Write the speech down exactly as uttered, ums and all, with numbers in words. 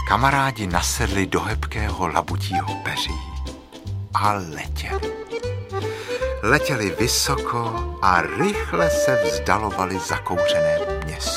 Kamarádi nasedli do hebkého labutího peří a letěli. Letěli vysoko a rychle se vzdalovali zakouřené město.